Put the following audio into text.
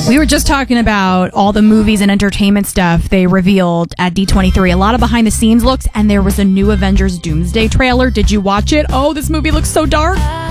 We were just talking about all the movies and entertainment stuff they revealed at D23. A lot of behind the scenes looks, and there was a new Avengers Doomsday trailer. Did you watch it? Oh, this movie looks so dark.